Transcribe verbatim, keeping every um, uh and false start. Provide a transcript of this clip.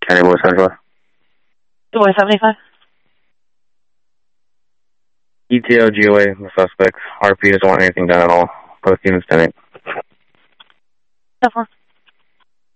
County Boy Central. Boy seventy-five. E T O, G O A, the suspect. R P doesn't want anything done at all. Both units tonight. So far.